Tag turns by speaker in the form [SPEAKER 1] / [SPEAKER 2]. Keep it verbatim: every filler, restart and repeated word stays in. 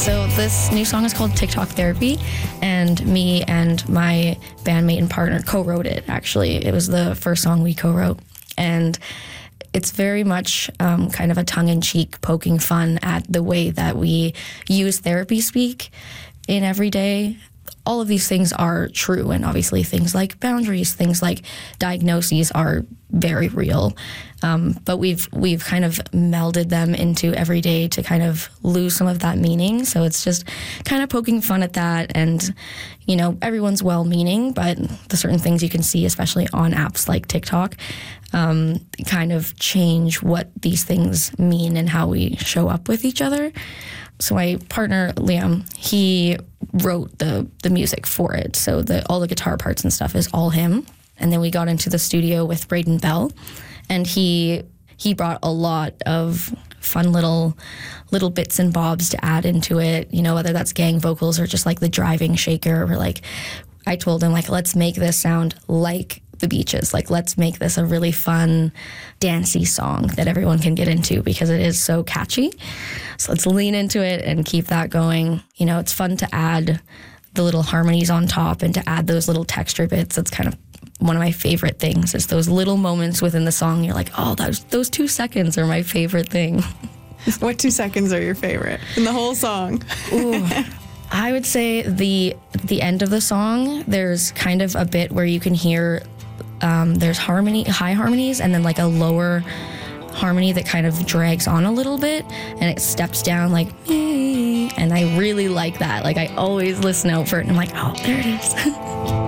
[SPEAKER 1] So this new song is called TikTok Therapy, and me and my bandmate and partner co-wrote it, actually. It was the first song we co-wrote, and it's very much um, kind of a tongue-in-cheek poking fun at the way that we use therapy speak in everyday. All of these things are true, and obviously things like boundaries, things like diagnoses are very real. Um, but we've we've kind of melded them into everyday to kind of lose some of that meaning. So it's just kind of poking fun at that. And, you know, everyone's well-meaning, but the certain things you can see, especially on apps like TikTok, um, kind of change what these things mean and how we show up with each other. So my partner, Liam, he wrote the the music for it. So the all the guitar parts and stuff is all him. And then we got into the studio with Braden Bell, and he he brought a lot of fun little little bits and bobs to add into it, you know, whether that's gang vocals or just like the driving shaker, or like I told him, like, let's make this sound like the Beaches. Like, let's make this a really fun, dancey song that everyone can get into because it is so catchy. So let's lean into it and keep that going. You know, it's fun to add the little harmonies on top and to add those little texture bits. That's kind of one of my favorite things. It's those little moments within the song. You're like, oh, those, those two seconds are my favorite thing.
[SPEAKER 2] What two seconds are your favorite in the whole song?
[SPEAKER 1] Ooh. I would say the the end of the song, there's kind of a bit where you can hear um, there's harmony, high harmonies, and then like a lower harmony that kind of drags on a little bit, and it steps down like, and I really like that. Like, I always listen out for it, and I'm like, oh, there it is.